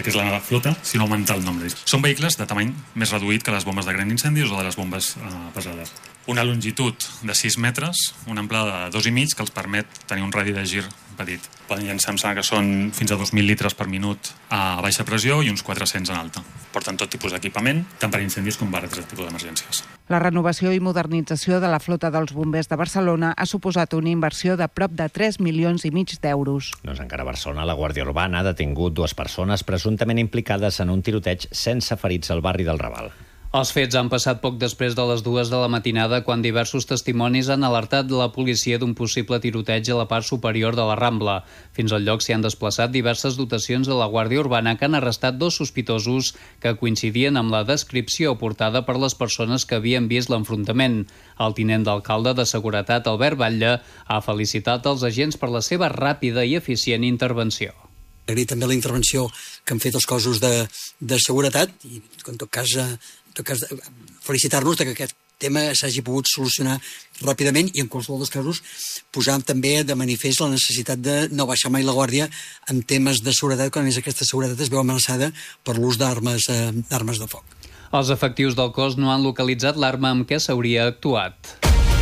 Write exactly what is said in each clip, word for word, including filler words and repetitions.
el que és la flota, sinó augmentar el nombre. Són vehicles de tamany més reduït que les bombes de gran incendis o de les bombes eh, pesades. Una longitud de sis metres, una amplada de dos i mig que els permet tenir un radi de gir petit. Poden llançar, em sembla que són fins a dos mil litres per minut a baixa pressió i uns quatre-cents en alta. Porten tot tipus d'equipament, tant per incendis com per altres tipus d'emergències. La renovació i modernització de la flota dels bombers de Barcelona ha suposat una inversió de prop de tres milions i mig d'euros. Doncs encara a Barcelona, la Guàrdia Urbana ha detingut dues persones presumptament implicades en un tiroteig sense ferits al barri del Raval. Els fets han passat poc després de les dues de la matinada, quan diversos testimonis han alertat la policia d'un possible tiroteig a la part superior de la Rambla. Fins al lloc s'hi han desplaçat diverses dotacions de la Guàrdia Urbana que han arrestat dos sospitosos que coincidien amb la descripció aportada per les persones que havien vist l'enfrontament. El tinent d'alcalde de Seguretat, Albert Batlle, ha felicitat els agents per la seva ràpida i eficient intervenció. Agrair també la intervenció que han fet els cossos de, de seguretat i, en tot cas, en tot cas felicitar-nos que aquest tema s'hagi pogut solucionar ràpidament i, en qualsevol dels casos, posar també de manifest la necessitat de no baixar mai la guàrdia en temes de seguretat, quan a més aquesta seguretat es veu amenaçada per l'ús d'armes eh, d'armes de foc. Els efectius del cos no han localitzat l'arma amb què s'hauria actuat.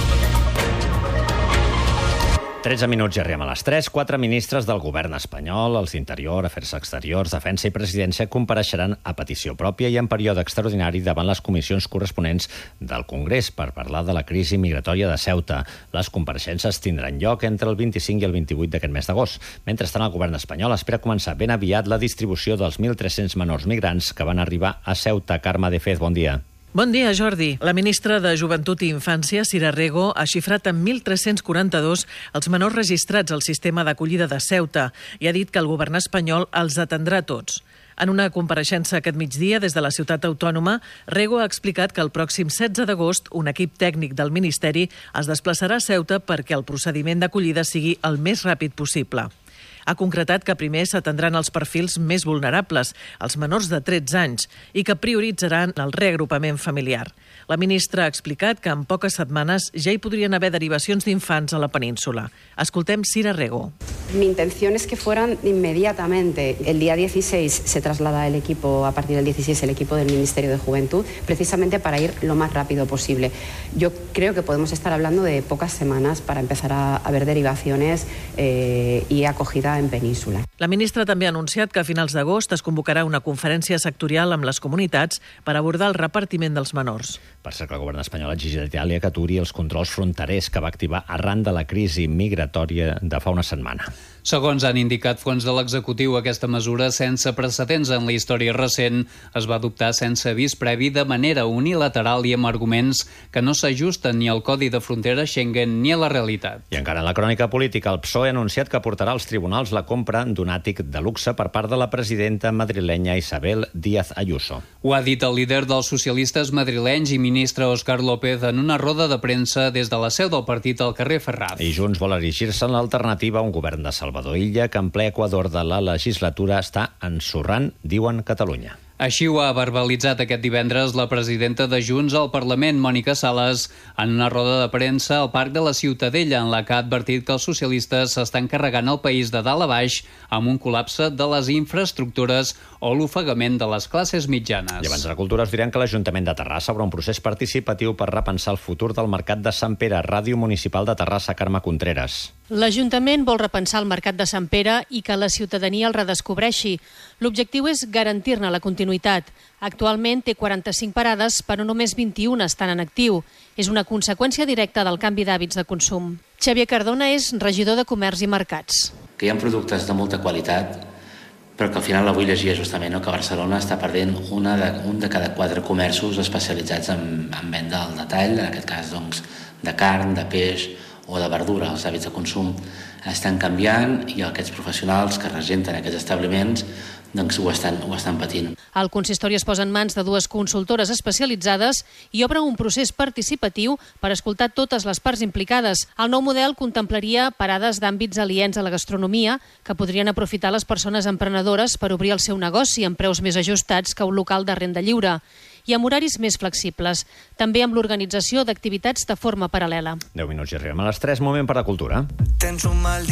tretze minuts i arribem a les tres. Quatre ministres del govern espanyol, els d'Interior, Afers Exteriors, Defensa i Presidència, compareixeran a petició pròpia i en període extraordinari davant les comissions corresponents del Congrés per parlar de la crisi migratòria de Ceuta. Les compareixences tindran lloc entre el vint-i-cinc i el vint-i-vuit d'aquest mes d'agost. Mentrestant, el govern espanyol espera començar ben aviat la distribució dels mil tres-cents menors migrants que van arribar a Ceuta. Carme de Fez, bon dia. Bon dia, Jordi. La ministra de Joventut i Infància, Sira Rego, ha xifrat en mil tres-cents quaranta-dos els menors registrats al sistema d'acollida de Ceuta i ha dit que el govern espanyol els atendrà tots. En una compareixença aquest migdia des de la ciutat autònoma, Rego ha explicat que el pròxim setze d'agost un equip tècnic del Ministeri es desplaçarà a Ceuta perquè el procediment d'acollida sigui el més ràpid possible. Ha concretat que primer s'atendran els perfils més vulnerables, els menors de tretze anys, i que prioritzaran el reagrupament familiar. La ministra ha explicat que en poques setmanes ja hi podrien haver derivacions d'infants a la península. Escoltem Sira Rego. Mi intención es que fueran inmediatamente. El día dieciséis se traslada el equipo, a partir del dieciséis, el equipo del Ministerio de Juventud, precisamente para ir lo más rápido posible. Yo creo que podemos estar hablando de pocas semanas para empezar a, a ver derivaciones eh, y acogida en península. La ministra també ha anunciat que a finals d'agost es convocarà una conferència sectorial amb les comunitats per abordar el repartiment dels menors. Per cert, que el govern espanyol ha exigit a Itàlia que aturi els controls fronterers que va activar arran de la crisi migratòria de fa una setmana. Segons han indicat fons de l'executiu, aquesta mesura, sense precedents en la història recent, es va adoptar sense avís previ de manera unilateral i amb arguments que no s'ajusten ni al Codi de Frontera Schengen ni a la realitat. I encara en la crònica política, el P S O E ha anunciat que portarà als tribunals la compra d'un àtic de luxe per part de la presidenta madrilenya Isabel Díaz Ayuso. Ho ha dit el líder dels socialistes madrilenys i ministre Òscar López en una roda de premsa des de la seu del partit al carrer Ferraz. I Junts vol erigir-se en l'alternativa a un govern de Salvador Illa que en ple equador de la legislatura està ensorrant, diuen Catalunya. Així ho ha verbalitzat aquest divendres la presidenta de Junts al Parlament, Mònica Sales, en una roda de premsa al Parc de la Ciutadella, en la que ha advertit que els socialistes s'estan carregant el país de dalt a baix amb un col·lapse de les infraestructures o l'ofegament de les classes mitjanes. I abans de la cultura us direm que l'Ajuntament de Terrassa obre un procés participatiu per repensar el futur del Mercat de Sant Pere. Ràdio Municipal de Terrassa, Carme Contreras. L'Ajuntament vol repensar el Mercat de Sant Pere i que la ciutadania el redescobreixi. L'objectiu és garantir-ne la continuïtat. Actualment té quaranta-cinc parades, però només vint-i-una estan en actiu. És una conseqüència directa del canvi d'hàbits de consum. Xavier Cardona és regidor de Comerç i Mercats. Que hi ha productes de molta qualitat, però que al final avui llegia justament no, que Barcelona està perdent una de, un de cada quatre comerços especialitzats en, en venda al detall, en aquest cas doncs, de carn, de peix o de verdura. Els hàbits de consum estan canviant i aquests professionals que regenten aquests establiments doncs ho estan, ho estan patint. El consistori es posa en mans de dues consultores especialitzades i obre un procés participatiu per escoltar totes les parts implicades. El nou model contemplaria parades d'àmbits aliens a la gastronomia que podrien aprofitar les persones emprenedores per obrir el seu negoci amb preus més ajustats que un local de renda lliure i amb horaris més flexibles, també amb l'organització d'activitats de forma paral·lela. deu minuts i arribem a les tres, moment per a cultura. Tens un mal